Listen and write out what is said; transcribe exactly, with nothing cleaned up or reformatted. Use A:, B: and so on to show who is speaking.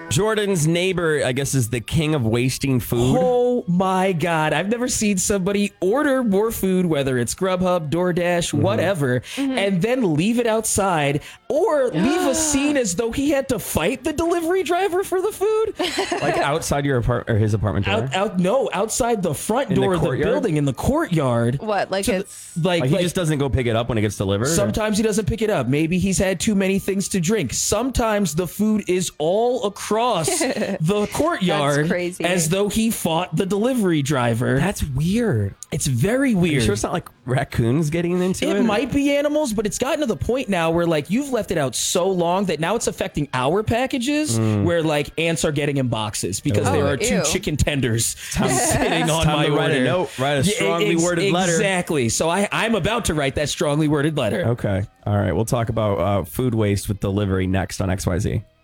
A: Jordan's neighbor, I guess, is the king of wasting food.
B: Oh my God. I've never seen somebody order more food, whether it's Grubhub, DoorDash, mm-hmm. whatever, mm-hmm. and then leave it outside or leave a scene as though he had to fight the delivery driver for the food.
A: Like outside your apartment or his apartment door?
B: Out, out, no, outside the front
A: in
B: door
A: the
B: of the building in the courtyard.
C: What? Like it's
A: the, like, like he
B: like,
A: just doesn't go pick it up when it gets delivered?
B: Sometimes or? he doesn't pick it up. Maybe he's had too many things to drink. Sometimes the food is all across the courtyard.
C: That's crazy.
B: As though he fought the delivery driver.
A: That's weird.
B: It's very weird.
A: Are you sure it's not like raccoons getting into it?
B: It might be animals, but it's gotten to the point now where like you've left it out so long that now it's affecting our packages mm. where like ants are getting in boxes because oh, there are two
C: ew.
B: chicken tenders
A: time,
B: sitting on
A: time
B: my
A: to write
B: order.
A: a note, write a strongly
B: Ex-
A: worded letter.
B: Exactly. So I, I'm about to write that strongly worded letter.
A: Okay. All right. We'll talk about uh, food waste with delivery next on X Y Z.